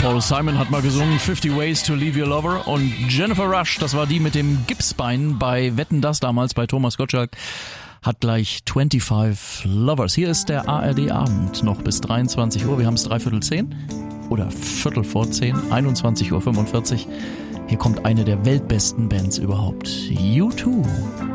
Paul Simon hat mal gesungen 50 Ways to Leave Your Lover und Jennifer Rush, das war die mit dem Gipsbein bei Wetten, das damals bei Thomas Gottschalk, hat gleich 25 Lovers. Hier ist der ARD-Abend noch bis 23 Uhr. Wir haben es 9:45 oder 9:45, 21:45 Uhr. Hier kommt eine der weltbesten Bands überhaupt. U2.